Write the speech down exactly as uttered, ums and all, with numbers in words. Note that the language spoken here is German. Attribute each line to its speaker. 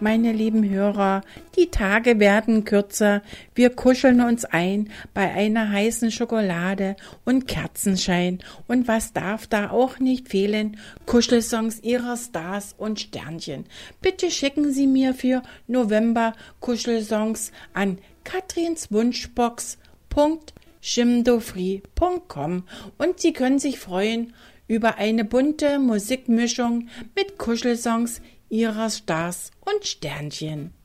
Speaker 1: meine lieben Hörer, die Tage werden kürzer, wir kuscheln uns ein bei einer heißen Schokolade und Kerzenschein. Und was darf da auch nicht fehlen? Kuschelsongs ihrer Stars und Sternchen. Bitte schicken Sie mir für November Kuschelsongs an katrinswunschbox punkt schimdofri punkt com und Sie können sich freuen über eine bunte Musikmischung mit Kuschelsongs ihrer Stars und Sternchen.